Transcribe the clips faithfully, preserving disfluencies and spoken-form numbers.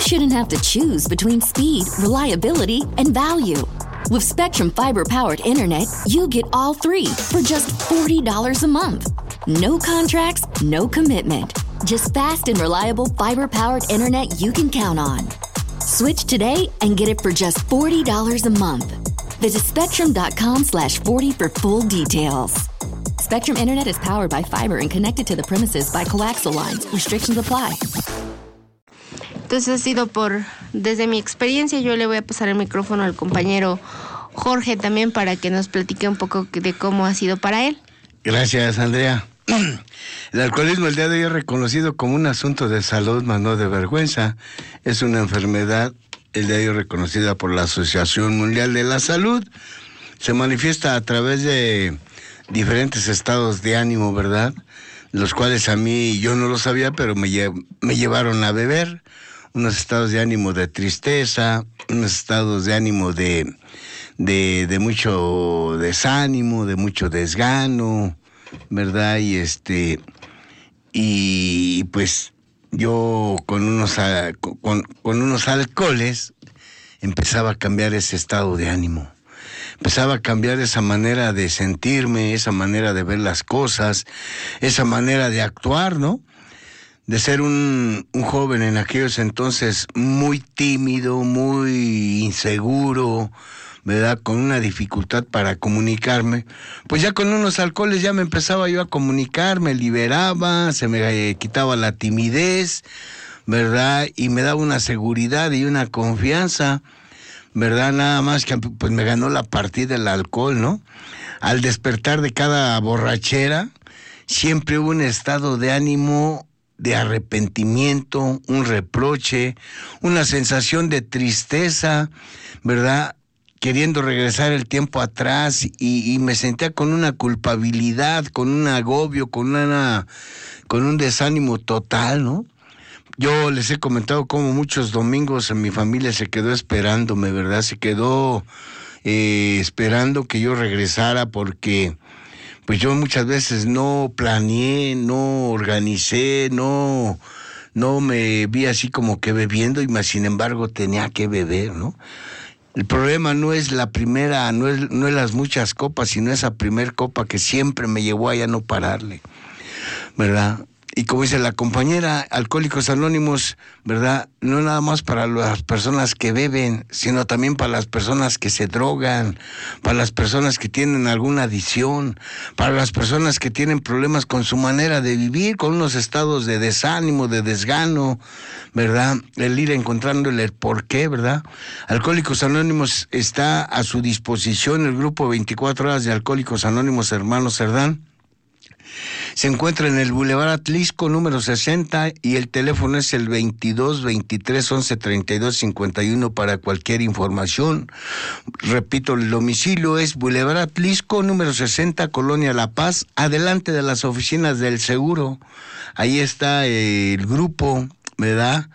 shouldn't have to choose between speed, reliability, and value. With Spectrum Fiber-powered internet, you get all three for just forty dollars a month. No contracts, no commitment. Just fast and reliable fiber-powered internet you can count on. Switch today and get it for just forty dollars a month. Visit spectrum.com slash 40 for full details. Spectrum Internet is powered by fiber and connected to the premises by coaxial lines. Restrictions apply. Entonces ha sido por, desde mi experiencia, yo le voy a pasar el micrófono al compañero Jorge también para que nos platique un poco de cómo ha sido para él. Gracias, Andrea. El alcoholismo el día de hoy es reconocido como un asunto de salud, más no de vergüenza. Es una enfermedad el día de hoy reconocida por la Asociación Mundial de la Salud. Se manifiesta a través de diferentes estados de ánimo, ¿verdad? Los cuales a mí, yo no lo sabía, pero me, lle- me llevaron a beber. Unos estados de ánimo de tristeza, unos estados de ánimo de, de, de mucho desánimo, de mucho desgano, ¿verdad? Y este, y pues yo con unos, con, con unos alcoholes empezaba a cambiar ese estado de ánimo. Empezaba a cambiar esa manera de sentirme, esa manera de ver las cosas, esa manera de actuar, ¿no? De ser un, un joven en aquellos entonces muy tímido, muy inseguro, ¿verdad? Con una dificultad para comunicarme. Pues ya con unos alcoholes ya me empezaba yo a comunicar, me liberaba, se me eh, quitaba la timidez, ¿verdad? Y me daba una seguridad y una confianza, ¿verdad? Nada más que pues me ganó la partida el alcohol, ¿no? Al despertar de cada borrachera, siempre hubo un estado de ánimo de arrepentimiento, un reproche, una sensación de tristeza, ¿verdad? Queriendo regresar el tiempo atrás y, y me sentía con una culpabilidad, con un agobio, con una, con un desánimo total, ¿no? Yo les he comentado cómo muchos domingos en mi familia se quedó esperándome, ¿verdad? Se quedó eh, esperando que yo regresara porque pues yo muchas veces no planeé, no organicé, no, no me vi así como que bebiendo y más sin embargo tenía que beber, ¿no? El problema no es la primera, no es, no es las muchas copas, sino esa primer copa que siempre me llevó a ya no pararle, ¿verdad? Y como dice la compañera, Alcohólicos Anónimos, ¿verdad? No nada más para las personas que beben, sino también para las personas que se drogan, para las personas que tienen alguna adicción, para las personas que tienen problemas con su manera de vivir, con unos estados de desánimo, de desgano, ¿verdad? El ir encontrándole el porqué, ¿verdad? Alcohólicos Anónimos está a su disposición, el grupo veinticuatro horas de Alcohólicos Anónimos Hermanos Cerdán. Se encuentra en el Boulevard Atlisco, número sesenta, y el teléfono es el veintidós, veintitrés, once, treinta y dos, cincuenta y uno para cualquier información. Repito, el domicilio es Boulevard Atlisco, número sesenta, Colonia La Paz, adelante de las oficinas del seguro. Ahí está eh, el grupo, ¿verdad?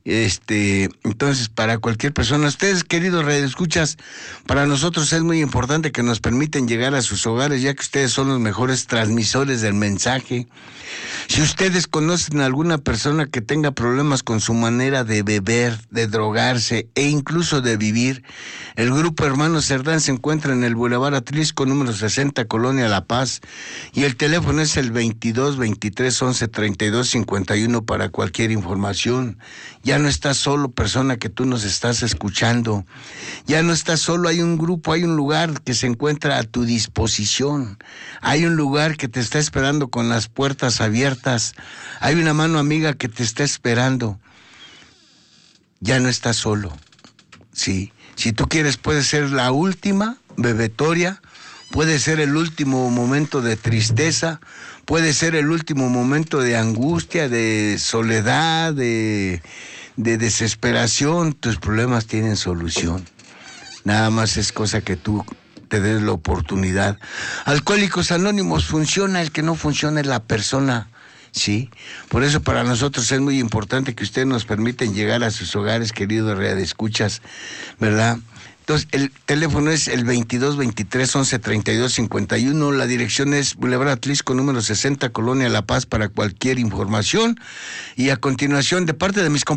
Este, entonces, para cualquier persona, ustedes, queridos radioescuchas, para nosotros es muy importante que nos permiten llegar a sus hogares, ya que ustedes son los mejores transmisores del mensaje. Si ustedes conocen a alguna persona que tenga problemas con su manera de beber, de drogarse e incluso de vivir, el grupo Hermanos Cerdán se encuentra en el Boulevard Atlisco, número sesenta, Colonia La Paz, y el teléfono es el veintidós, veintitrés, once, treinta y dos, cincuenta y uno para cualquier información. Ya no estás solo, persona que tú nos estás escuchando. Ya no estás solo, hay un grupo, hay un lugar que se encuentra a tu disposición. Hay un lugar que te está esperando con las puertas abiertas. Hay una mano amiga que te está esperando. Ya no estás solo. Sí. Si tú quieres, puede ser la última bebetoria, puede ser el último momento de tristeza, puede ser el último momento de angustia, de soledad, de, de desesperación. Tus problemas tienen solución. Nada más es cosa que tú te des la oportunidad. Alcohólicos Anónimos funciona, el que no funciona es la persona. Sí, por eso para nosotros es muy importante que ustedes nos permiten llegar a sus hogares, queridos radioescuchas, ¿verdad? Entonces, el teléfono es el veintidós, veintitrés, once, treinta y dos, cincuenta y uno, la dirección es Boulevard Atlisco, número sesenta, Colonia La Paz, para cualquier información. Y a continuación, de parte de mis compañeros,